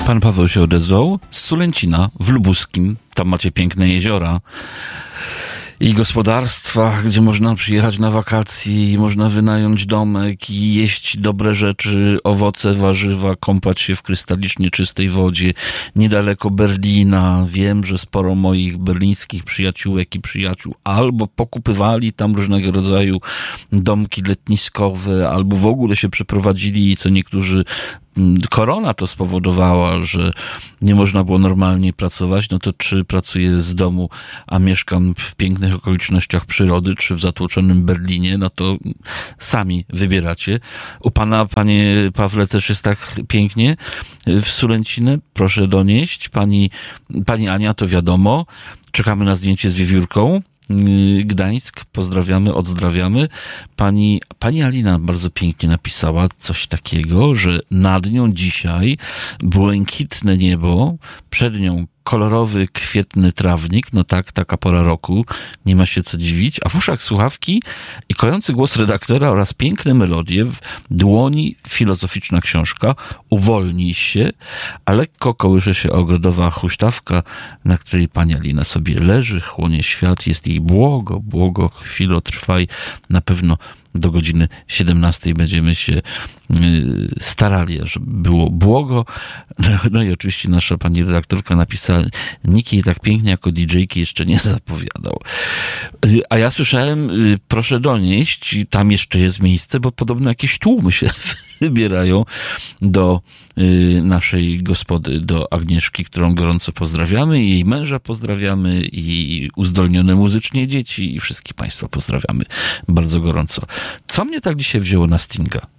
Pan Paweł się odezwał z Sulęcina w Lubuskim. Tam macie piękne jeziora i gospodarstwa, gdzie można przyjechać na wakacje i można wynająć domek i jeść dobre rzeczy, owoce, warzywa, kąpać się w krystalicznie czystej wodzie. Niedaleko Berlina. Wiem, że sporo moich berlińskich przyjaciółek i przyjaciół albo pokupywali tam różnego rodzaju domki letniskowe, albo w ogóle się przeprowadzili i co niektórzy korona to spowodowała, że nie można było normalnie pracować, no to czy pracuję z domu, a mieszkam w pięknych okolicznościach przyrody, czy w zatłoczonym Berlinie, no to sami wybieracie. U pana, panie Pawle, też jest tak pięknie w Sulęcinę. Proszę donieść. Pani Ania, to wiadomo. Czekamy na zdjęcie z wiewiórką. Gdańsk, pozdrawiamy, odzdrawiamy. Pani Alina bardzo pięknie napisała coś takiego, że nad nią dzisiaj błękitne niebo, przed nią kolorowy, kwietny trawnik, no tak, taka pora roku, nie ma się co dziwić, a w uszach słuchawki i kojący głos redaktora oraz piękne melodie, w dłoni filozoficzna książka, uwolnij się, a lekko kołysze się ogrodowa huśtawka, na której pani Alina sobie leży, chłonie świat, jest jej błogo, chwilo trwaj, na pewno do godziny 17 będziemy się starali, żeby było błogo. No i oczywiście nasza pani redaktorka napisała, nikt jej tak pięknie jako DJ-ki jeszcze nie zapowiadał. A ja słyszałem, proszę donieść, tam jeszcze jest miejsce, bo podobno jakieś tłumy się wybierają do naszej gospody, do Agnieszki, którą gorąco pozdrawiamy, jej męża pozdrawiamy i uzdolnione muzycznie dzieci i wszystkich państwa pozdrawiamy bardzo gorąco. Co mnie tak dzisiaj wzięło na Stinga?